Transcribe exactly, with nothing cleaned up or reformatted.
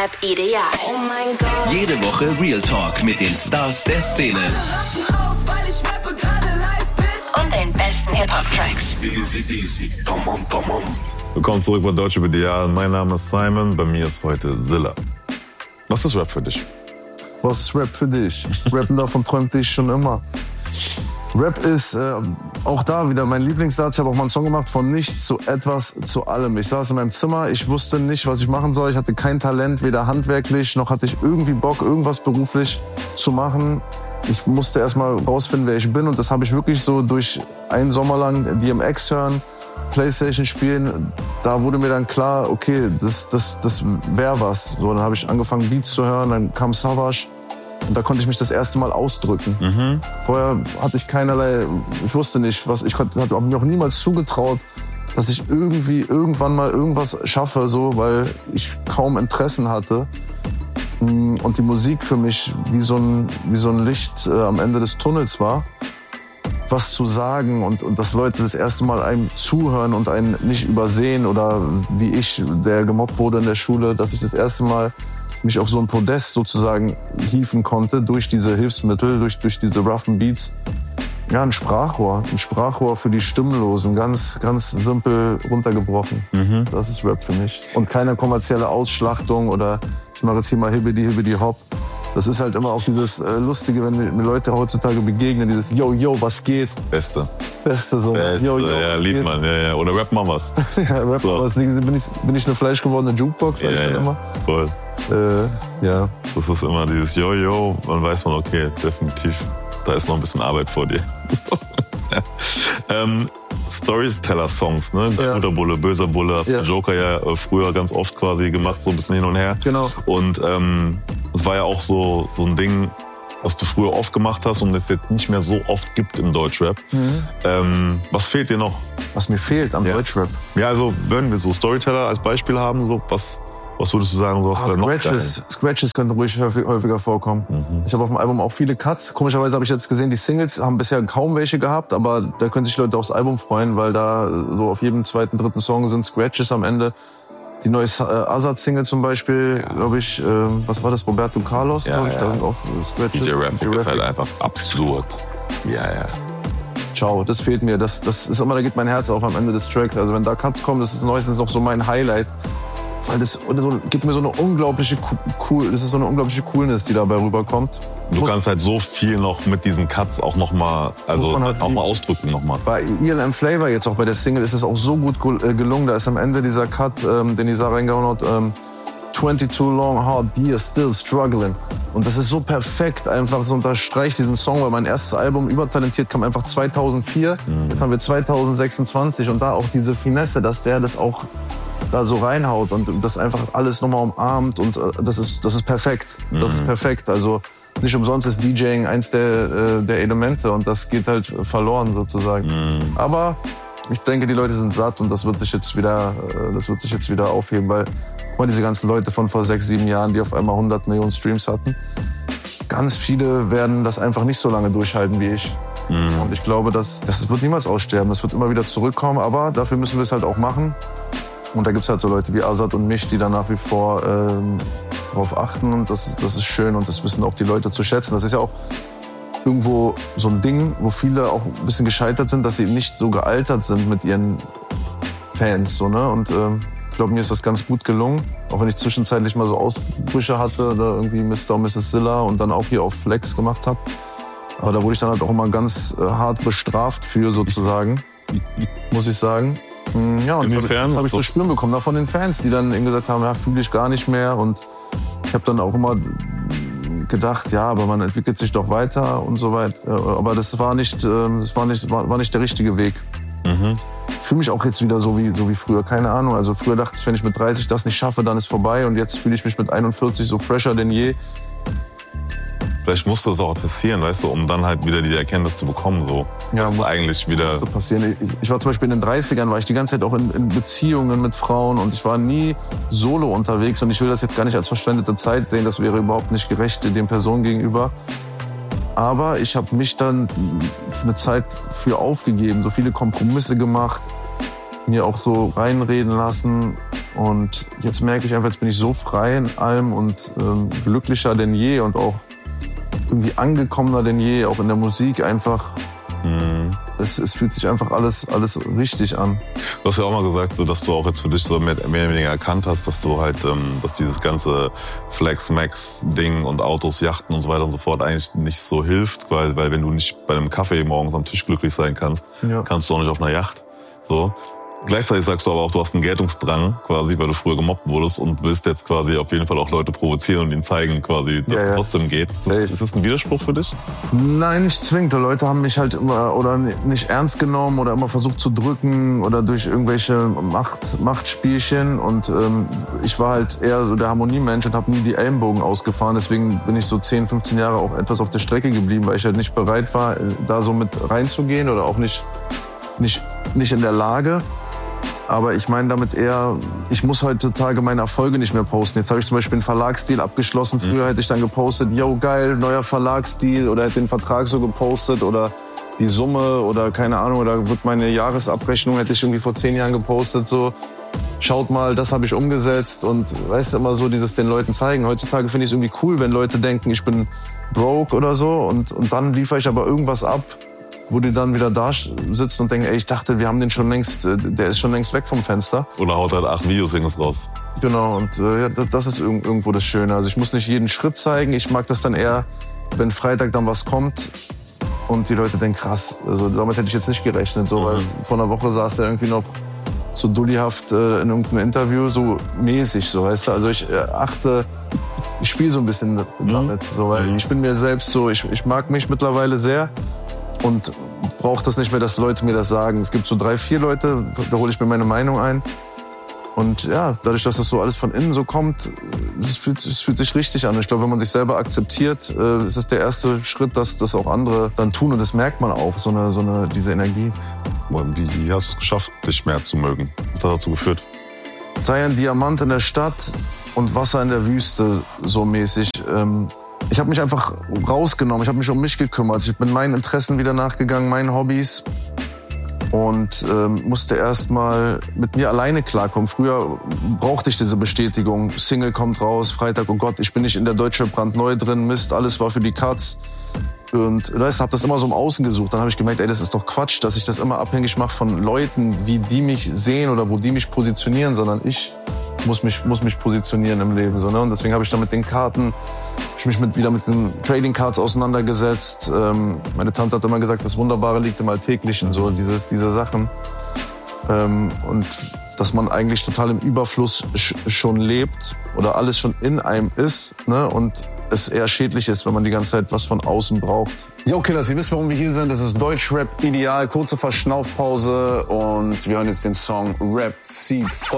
Deutschrap ideal. Oh mein Gott. Jede Woche Real Talk mit den Stars der Szene. Und den besten Hip-Hop-Tracks. Easy, easy, come on, come on. Willkommen zurück bei Deutschrap ideal. Mein Name ist Simon, bei mir ist heute Zilla. Was ist Rap für dich? Was ist Rap für dich? Rappen, davon träumte ich schon immer. Rap ist äh, auch da wieder mein Lieblingssatz. Ich habe auch mal einen Song gemacht, von nichts zu etwas zu allem. Ich saß in meinem Zimmer, ich wusste nicht, was ich machen soll. Ich hatte kein Talent, weder handwerklich, noch hatte ich irgendwie Bock, irgendwas beruflich zu machen. Ich musste erstmal rausfinden, wer ich bin. Und das habe ich wirklich so durch einen Sommer lang D M X hören, Playstation spielen. Da wurde mir dann klar, okay, das, das, das wäre was. So, dann habe ich angefangen, Beats zu hören, dann kam Savage. Und da konnte ich mich das erste Mal ausdrücken. Mhm. Vorher hatte ich keinerlei, ich wusste nicht, was, ich hatte mir auch niemals zugetraut, dass ich irgendwie irgendwann mal irgendwas schaffe, so, weil ich kaum Interessen hatte. Und die Musik für mich wie so ein, wie so ein Licht äh, am Ende des Tunnels war. Was zu sagen und, und dass Leute das erste Mal einem zuhören und einen nicht übersehen oder wie ich, der gemobbt wurde in der Schule, dass ich das erste Mal mich auf so ein Podest sozusagen hieven konnte durch diese Hilfsmittel, durch, durch diese roughen Beats. Ja, ein Sprachrohr, ein Sprachrohr für die Stimmlosen, ganz, ganz simpel runtergebrochen. Mhm. Das ist Rap für mich. Und keine kommerzielle Ausschlachtung oder ich mache jetzt hier mal Hibbidi Hibbidi Hop. Das ist halt immer auch dieses äh, Lustige, wenn mir, mir Leute heutzutage begegnen, dieses Yo, yo, was geht? Beste. Beste, so. Beste, yo, yo, ja, liebt man, ja, ja. Oder rap mal was. ja, rap so. mal was. Bin ich, bin ich eine fleischgewordene Jukebox, sag ja, ich ja. immer. Voll. Äh, ja. Das ist immer dieses Yo, yo, dann weiß man, okay, definitiv, da ist noch ein bisschen Arbeit vor dir. ja. ähm, Storyteller-Songs, ne? Ja. Guter Bulle, böser Bulle, hast ja. Joker ja äh, früher ganz oft quasi gemacht, so ein bisschen hin und her. Genau. Und ähm, es war ja auch so, so ein Ding, was du früher oft gemacht hast und es jetzt nicht mehr so oft gibt im Deutschrap. Mhm. Ähm, was fehlt dir noch? Was mir fehlt am ja. Deutschrap? Ja, also wenn wir so Storyteller als Beispiel haben, so was... Was würdest du sagen, so was oh, noch Scratches, Scratches könnten ruhig häufiger vorkommen. Mhm. Ich habe auf dem Album auch viele Cuts. Komischerweise habe ich jetzt gesehen, die Singles haben bisher kaum welche gehabt, aber da können sich Leute aufs Album freuen, weil da so auf jedem zweiten, dritten Song sind Scratches am Ende. Die neue äh, Azad-Single zum Beispiel, ja. glaube ich, äh, was war das, Roberto Carlos, ja, glaube ich, ja. da sind auch Scratches. D J Raffic ist halt einfach absurd. Ja, ja. Ciao, das fehlt mir. Das, das ist immer, da geht mein Herz auf am Ende des Tracks. Also wenn da Cuts kommen, das ist meistens auch so mein Highlight. Weil das so, gibt mir so eine unglaubliche cool, das ist so eine unglaubliche Coolness, die dabei rüberkommt. Du muss, kannst halt so viel noch mit diesen Cuts auch noch mal, also halt auch mal ausdrücken noch mal. Bei E L M Flavor jetzt auch bei der Single ist es auch so gut gelungen. Da ist am Ende dieser Cut, ähm, den Isa reingehauen hat, ähm, twenty-two long hard years still struggling. Und das ist so perfekt, einfach so unterstreicht diesen Song, weil mein erstes Album Übertalentiert kam einfach zweitausendvier. Mhm. Jetzt haben wir zweitausendsechsundzwanzig und da auch diese Finesse, dass der das auch da so reinhaut und das einfach alles nochmal umarmt und das ist, das ist perfekt. Das mhm. ist perfekt. Also nicht umsonst ist DJing eins der, der Elemente und das geht halt verloren sozusagen. Mhm. Aber ich denke, die Leute sind satt und das wird sich jetzt wieder, das wird sich jetzt wieder aufheben, weil guck mal, diese ganzen Leute von vor sechs, sieben Jahren, die auf einmal hundert Millionen Streams hatten, ganz viele werden das einfach nicht so lange durchhalten wie ich. Mhm. Und ich glaube, das, das wird niemals aussterben. Das wird immer wieder zurückkommen, aber dafür müssen wir es halt auch machen. Und da gibt's halt so Leute wie Azad und mich, die da nach wie vor ähm, drauf achten. Und das ist, das ist schön und das wissen auch die Leute zu schätzen. Das ist ja auch irgendwo so ein Ding, wo viele auch ein bisschen gescheitert sind, dass sie nicht so gealtert sind mit ihren Fans. So, ne? Und ähm, ich glaube, mir ist das ganz gut gelungen. Auch wenn ich zwischenzeitlich mal so Ausbrüche hatte, oder irgendwie Mister und Misses Zilla und dann auch hier auf Flex gemacht habe. Aber da wurde ich dann halt auch immer ganz äh, hart bestraft für sozusagen, muss ich sagen. Ja, und das habe hab ich zu spüren bekommen, da von den Fans, die dann eben gesagt haben, ja, fühle ich gar nicht mehr. Und ich habe dann auch immer gedacht, ja, aber man entwickelt sich doch weiter und so weiter. Aber das war nicht, das war nicht, war, war nicht der richtige Weg. Mhm. Ich fühle mich auch jetzt wieder so wie, so wie früher, keine Ahnung. Also früher dachte ich, wenn ich mit dreißig das nicht schaffe, dann ist vorbei. Und jetzt fühle ich mich mit einundvierzig so fresher denn je. Vielleicht musste das auch passieren, weißt du, um dann halt wieder die Erkenntnis zu bekommen, so. Ja, muss eigentlich wieder passieren. Ich, ich war zum Beispiel in den dreißigern, war ich die ganze Zeit auch in, in Beziehungen mit Frauen und ich war nie solo unterwegs und ich will das jetzt gar nicht als verschwendete Zeit sehen, das wäre überhaupt nicht gerecht den Personen gegenüber. Aber ich habe mich dann eine Zeit für aufgegeben, so viele Kompromisse gemacht, mir auch so reinreden lassen, Und jetzt merke ich einfach, jetzt bin ich so frei in allem und ähm, glücklicher denn je und auch irgendwie angekommener denn je, auch in der Musik einfach. Mhm. Es, es fühlt sich einfach alles, alles richtig an. Du hast ja auch mal gesagt, so, dass du auch jetzt für dich so mehr, mehr oder weniger erkannt hast, dass du halt, ähm, dass dieses ganze Flex-Max-Ding und Autos, Yachten und so weiter und so fort eigentlich nicht so hilft, weil, weil wenn du nicht bei einem Kaffee morgens am Tisch glücklich sein kannst, ja. kannst du auch nicht auf einer Yacht. So. Gleichzeitig sagst du aber auch, du hast einen Geltungsdrang quasi, weil du früher gemobbt wurdest und willst jetzt quasi auf jeden Fall auch Leute provozieren und ihnen zeigen quasi, dass ja, ja. es trotzdem geht. Ist das, ist das ein Widerspruch für dich? Nein, nicht zwingend. Die Leute haben mich halt immer oder nicht ernst genommen oder immer versucht zu drücken oder durch irgendwelche Macht, Machtspielchen und ähm, ich war halt eher so der Harmoniemensch und habe nie die Ellenbogen ausgefahren. Deswegen bin ich so zehn, fünfzehn Jahre auch etwas auf der Strecke geblieben, weil ich halt nicht bereit war, da so mit reinzugehen oder auch nicht, nicht, nicht in der Lage. Aber ich meine damit eher, ich muss heutzutage meine Erfolge nicht mehr posten. Jetzt habe ich zum Beispiel einen Verlagsdeal abgeschlossen. Früher mhm. hätte ich dann gepostet, yo geil, neuer Verlagsdeal oder hätte den Vertrag so gepostet oder die Summe oder keine Ahnung oder wird meine Jahresabrechnung hätte ich irgendwie vor zehn Jahren gepostet so. Schaut mal, das habe ich umgesetzt und weißt du, immer so dieses den Leuten zeigen. Heutzutage finde ich es irgendwie cool, wenn Leute denken, ich bin broke oder so und, und dann liefere ich aber irgendwas ab, wo die dann wieder da sitzen und denken, ey, ich dachte, wir haben den schon längst, der ist schon längst weg vom Fenster. Oder haut halt acht Videosingles raus. Genau, und äh, das ist irgendwo das Schöne. Also ich muss nicht jeden Schritt zeigen, ich mag das dann eher, wenn Freitag dann was kommt und die Leute denken, krass, also damit hätte ich jetzt nicht gerechnet, so, mhm. weil vor einer Woche saß der irgendwie noch so dullihaft äh, in irgendeinem Interview, so mäßig, so, weißt du, also ich äh, achte, ich spiele so ein bisschen damit, so, weil mhm. ich bin mir selbst so, ich, ich mag mich mittlerweile sehr. Und brauche das nicht mehr, dass Leute mir das sagen. Es gibt so drei, vier Leute, da hole ich mir meine Meinung ein. Und ja, dadurch, dass das so alles von innen so kommt, es fühlt, es fühlt sich richtig an. Ich glaube, wenn man sich selber akzeptiert, äh, ist das der erste Schritt, dass das auch andere dann tun. Und das merkt man auch, so eine, so eine, diese Energie. Wie hast du es geschafft, dich mehr zu mögen? Was hat dazu geführt? Sei ein Diamant in der Stadt und Wasser in der Wüste, so mäßig. Ähm, Ich habe mich einfach rausgenommen, ich habe mich um mich gekümmert. Ich bin meinen Interessen wieder nachgegangen, meinen Hobbys und ähm, musste erst mal mit mir alleine klarkommen. Früher brauchte ich diese Bestätigung. Single kommt raus, Freitag, oh Gott, ich bin nicht in der Deutsche brandneu drin, Mist, alles war für die Katz. Und du weißt, habe das immer so im Außen gesucht. Dann habe ich gemerkt, ey, das ist doch Quatsch, dass ich das immer abhängig mache von Leuten, wie die mich sehen oder wo die mich positionieren, sondern ich muss mich, muss mich positionieren im Leben. So, ne? Und deswegen habe ich dann mit den Karten, ich mich mit, wieder mit den Trading Cards auseinandergesetzt. Ähm, meine Tante hat immer gesagt, das Wunderbare liegt im Alltäglichen, so dieses, diese Sachen. Ähm, und dass man eigentlich total im Überfluss sch- schon lebt oder alles schon in einem ist, ne? Und es eher schädlich ist, wenn man die ganze Zeit was von außen braucht. Yo, Killers, ihr wisst, warum wir hier sind. Das ist Deutschrap Ideal. Kurze Verschnaufpause und wir hören jetzt den Song Rap Seed.